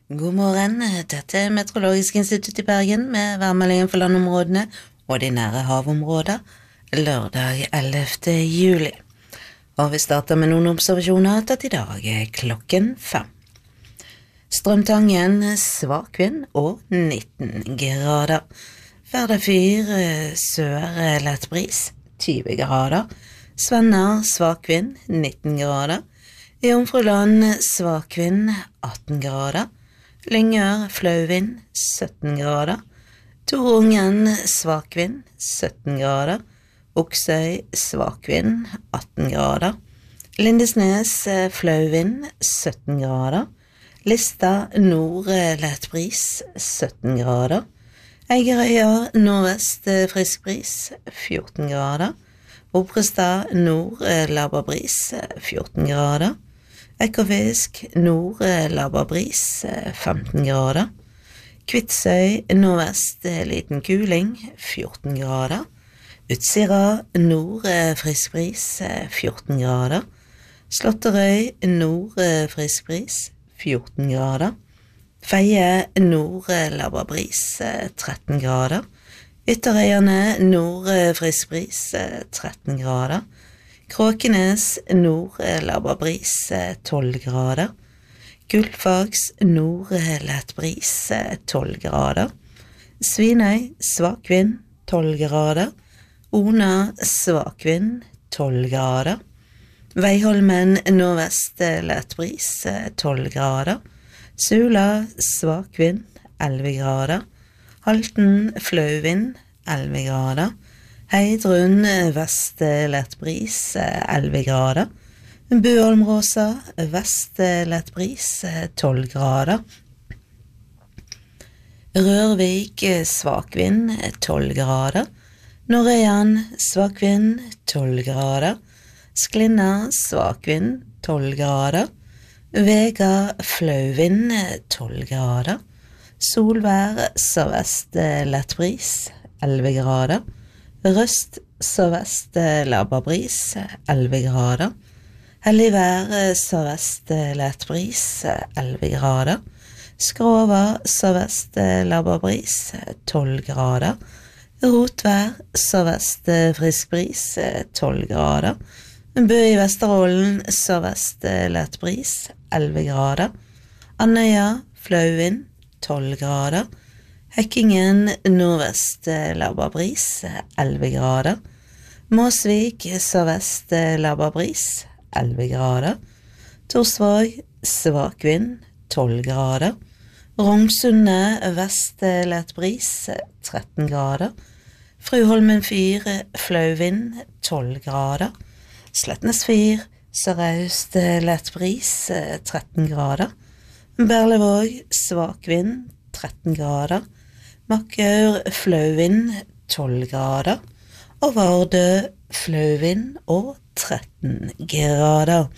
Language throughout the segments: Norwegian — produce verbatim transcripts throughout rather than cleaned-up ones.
God morgen, dette er Meteorologisk institutt i Bergen med værmeldingen for landområdene og de nære havområder, lørdag ellevte juli. Og vi starter med noen observasjoner tatt i dag klokken fem. Strømtangen svak vind og nitten grader. Ferdafyr sør lett bris tyve grader. Svenner svak vind nitten grader. Jomfruland svak vind atten grader. Lyngør flauvind sytten grader. Torungen svak vind sytten grader. Oksøy svak vind atten grader. Lindesnes flauvind sytten grader. Lista nord lett bris sytten grader. Eigerøya nordvest frisk bris fjorten grader. Oprestad nord laber bris fjorten grader. Ekofisk nord laber bris femten grader. Kvitsøy nordvest liten kuling fjorten grader. Utsira nord frisk bris fjorten grader. Slåtterøy nord frisk bris fjorten grader. Feie nord laber bris tretten grader. Ytterøyene nord frisk bris tretten grader. Kråkenes nord laber bris tolv grader. Gullfaks nord lett bris tolv grader. Svinøy svak vind tolv grader. Ona svak vind tolv grader. Veiholmen nordvest lett bris tolv grader. Sula svak vind elleve grader. Halten flauvind elleve grader. Heidrun vest lett bris elleve grader. Buholmråsa vest lett bris tolv grader. Rørvik svak vind tolv grader. Norøyan svak vind tolv grader. Sklinna svak vind tolv grader. Vega flauvind tolv grader. Solvær sørvest lett bris elleve grader. Røst sørvest laber bris elleve grader. Helligvær sørvest lett bris elleve grader. Skrova sørvest laber bris tolv grader. Rotvær sørvest frisk bris tolv grader. Bø i Vesterålen sørvest lett bris elleve grader. Andøya flauvind tolv grader. Hekkingen nordvest laber bris elleve grader. Måsvik sørvest laber bris elleve grader. Torsvåg svak vind tolv grader. Rongsundet vest lett bris tretten grader. Fruholmen fyr flauvind tolv grader. Slettnes fyr sørøst lett bris tretten grader. Berlevåg svak vind tretten grader. Makkaur flauvind tolv grader. Og Vardø flauvind og tretten grader.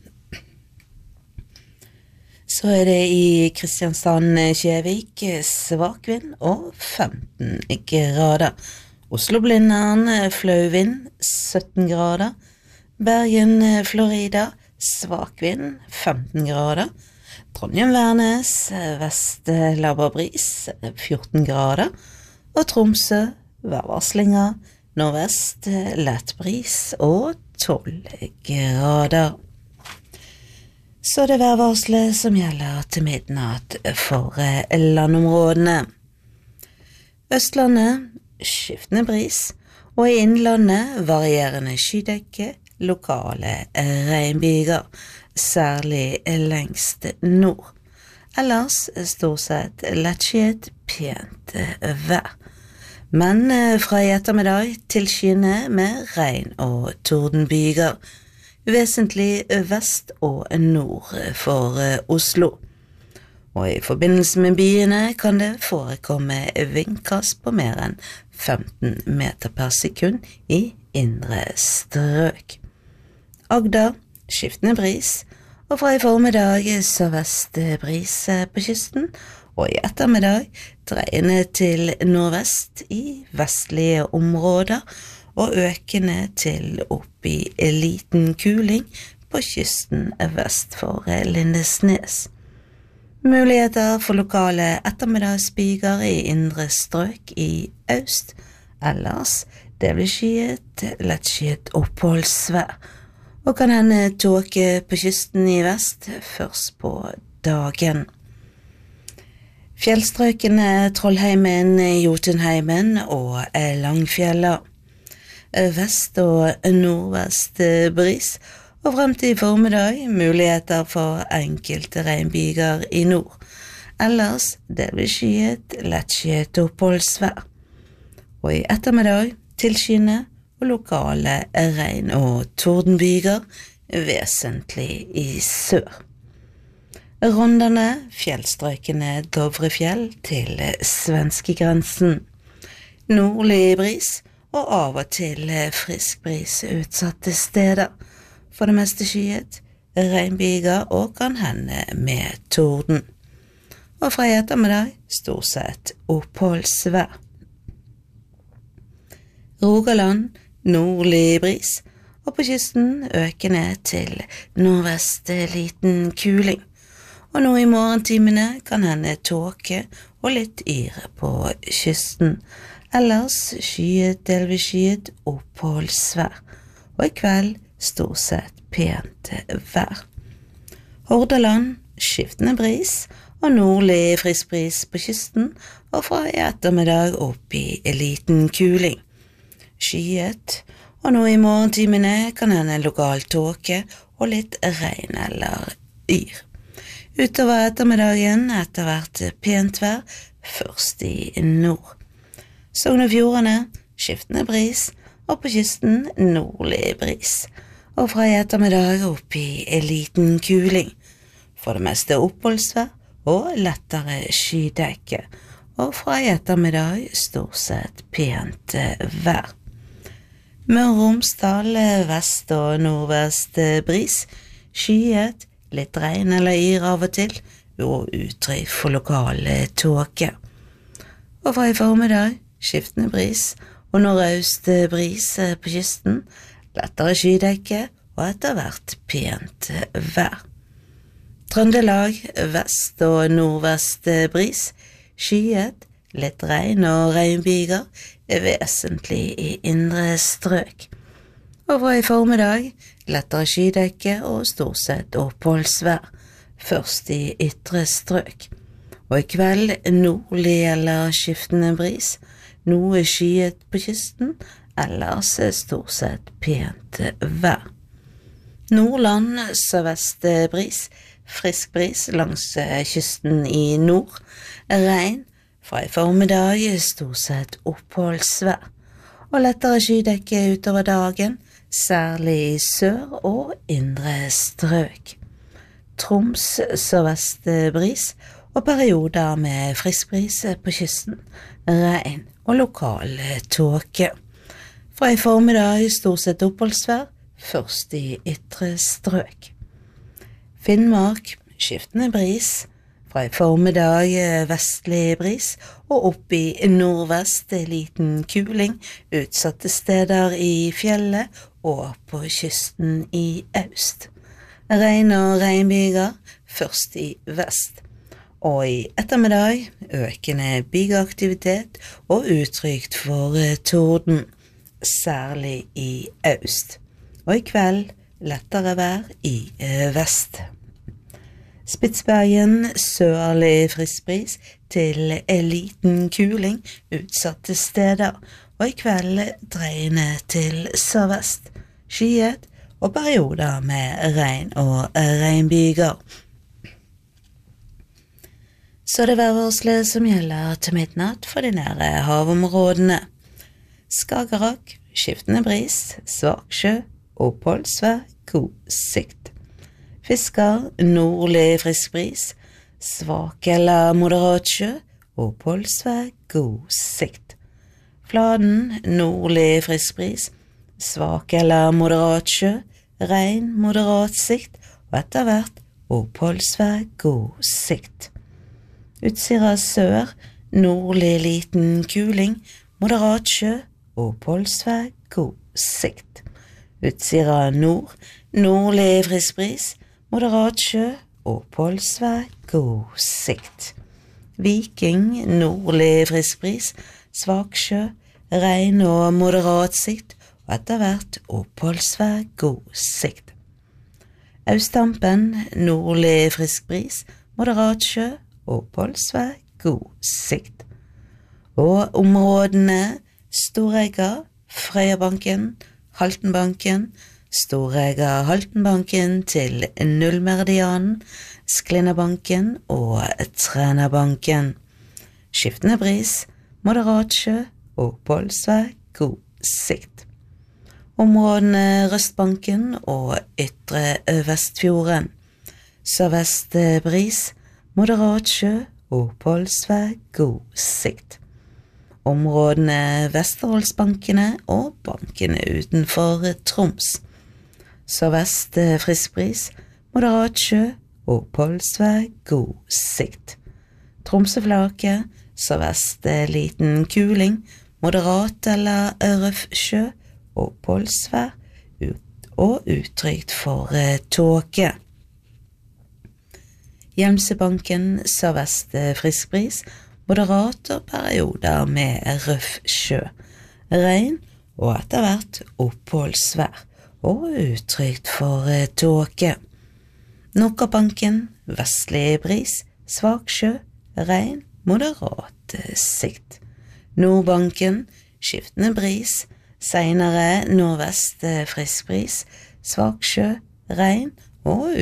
Så er det i Kristiansand-Kjevik svak vind og femten grader. Oslo-Blindern flauvind sytten grader. Bergen-Florida svak vind femten grader. Trondheim-Værnes vest laber bris fjorten grader. Og Tromsø værvarslinger nordvest lett bris og tolv grader. Så det værvarslet som gjelder til midnatt for landområdene. Østlandet skiftende bris, og i innlandet varierende skydekke, lokale regnbyger, særlig lengst nord. Ellers stort sett lettskyet pent vær. Men fra i ettermiddag til skyene med regn og tordenbyger, vesentlig vest og nord for Oslo. Og i forbindelse med byene kan det forekomme vindkast på mer enn femten meter per sekund i indre strøk. Agder skiftende bris, og fra i formiddag sørvest bris på kysten, og i ettermiddag dreiende til nordvest i vestlige områder, og økende til opp i liten kuling på kysten vest for Lindesnes. Muligheter for lokale ettermiddagsbyger i indre strøk i øst, ellers det blir skyet, lettskyet oppholdsvær, og kan hende tåke på kysten i vest først på dagen. Fjellstrøkene Trollheimen, Jotunheimen og Langfjella. Vest- og nordvest bris, og frem til formiddag muligheter for enkelte regnbyger i nord. Ellers det blir skyet, lettskyet oppholdsvær. Og i ettermiddag tilskyende og lokale regn- og tordenbyger, vesentlig i sør. Rondane, fjellstrøkene Dovrefjell til svenskegrensen. Nordlig bris og av og til frisk bris utsatte steder. For det meste skyet, regnbyger og kan hende med torden. Og fra i ettermiddag stort sett oppholdsvær. Rogaland, nordlig bris, og på kysten økende til nordvest liten kuling. Og nå i morgentimene kan hende tåke og litt yre på kysten. Ellers skyet, delvis skyet, oppholdsvær. Og i kveld stort sett pent vær. Hordaland, skiftende bris og nordlig frisk bris på kysten, og fra i ettermiddag opp i liten kuling. Skyet, og nå i morgentimene kan hende lokal tåke og litt regn eller yr. Utover ettermiddagen etter hvert pent vær, først i nord. Sogn og Fjordane, skiftende bris, og på kysten nordlig bris. Og fra i ettermiddag opp i liten kuling. For det meste oppholdsvær og lettere skydekke. Og fra i ettermiddag stort sett pent vær. Møre og Romsdal, vest- og nordvest bris, skyet, litt regn eller yr av og til, og uttrykk for lokale tåke. Og fra i formiddag, skiftende bris, og nordøst bris på kysten, lettere skydekke og etter hvert pent vær. Trøndelag, vest- og nordvest bris, skyet, litt regn og regnbyger, vesentlig i indre strøk. Og fra i formiddag, lettere skydekke og stort sett oppholdsvær, først i ytre strøk. Og i kveld nordlig eller skiftende bris, noe skyet på kysten, ellers stort sett pent vær. Nordland, sørvest bris, frisk bris langs kysten i nord, regn, fra i formiddag stort sett oppholdsvær, og lettere skydekke utover dagen, særlig i sør og indre strøk. Troms, sørvest bris, og perioder med frisk bris på kysten, regn og lokal tåke. Fra i formiddag stort sett oppholdsvær, først i ytre strøk. Finnmark, skiftende bris, fra i formiddag vestlig bris, og opp i nordvest liten kuling, utsatte steder i fjellet og på kysten i øst. Regn og regnbyger, først i vest. Og i ettermiddag økende bygeaktivitet og utrygt for torden, særlig i øst. Og i kveld lettere vær i vest. Spitsbergen, sørlig frisk bris til liten kuling, utsatte steder, og i kveld dreiende til sørvest, skyet og perioder med regn og regnbyger. Så det værvarselet som gjelder til midnatt for de nære havområdene. Skagerrak, skiftende bris, svak sjø, oppholdsvær, god sikt. Fisker, nordlig frisk bris, svak eller moderat sjø, oppholdsvær, god sikt. Fladen, nordlig frisk bris, svak eller moderat sjø, regn, moderat sikt, og etter hvert oppholdsvær, god sikt. Utsira sør, nordlig liten kuling, moderat sjø, oppholdsvær, god sikt. Utsira nord, nordlig frisk bris, moderat sjø, oppholdsvær, god sikt. Viking, nordlig frisk bris, svak sjø, regn og moderat sikt, og etter hvert oppholdsvær, god sikt. Austtampen, nordlig frisk bris, moderat sjø, oppholdsvær, god sikt. Og områdene Storegga, Frøyabanken, Haltenbanken, Storegga, Haltenbanken til Nullmeridianen, Sklinnabanken og Trænabanken. Skiftende bris, moderat sjø, oppholdsvær, god sikt. Områdene Røstbanken og Ytre Vestfjorden. Sørvest bris, moderat sjø, oppholdsvær, god sikt. Områdene Vesterholdsbankene og bankene utenfor Troms. Sørvest frisk bris, moderat sjø, oppholdsvær, god sikt. Tromsøflaket, sørvest liten kuling, moderat eller røff sjø, oppholdsvær ut og utrygt for tåke. Hjelmsebanken, sørvest frisk bris, moderat og perioder med røff sjø, regn og etter hvert oppholdsvær og utrygt for tåke. Nokkabanken, vestlig bris, svak sjø, regn, moderat sikt. Nordbanken, skiftende bris, senere nordvest frisk bris, svak sjø, regn og